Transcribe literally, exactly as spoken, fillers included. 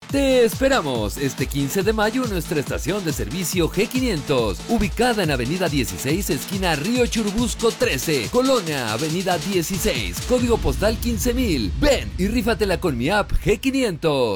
Te esperamos este quince de mayo en nuestra estación de servicio G quinientos, ubicada en Avenida dieciséis, esquina Río Churubusco trece, Colonia, Avenida dieciséis, código postal quince mil. Ven y rífatela con mi app G quinientos.